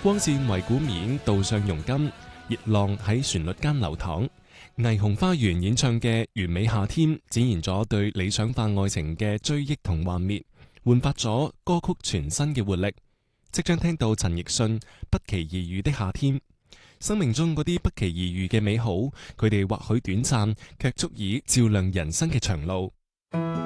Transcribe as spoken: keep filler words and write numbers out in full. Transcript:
光線為鼓面鍍上絨金，熱浪喺旋律間流淌。霓虹花園演唱嘅《完美夏天》展現咗對理想化愛情嘅追憶同幻滅，煥發咗歌曲全新嘅活力。即將聽到陳奕迅《不期而遇的夏天》。生命中嗰啲不期而遇嘅美好，佢哋或許短暫，卻足以照亮人生嘅長路。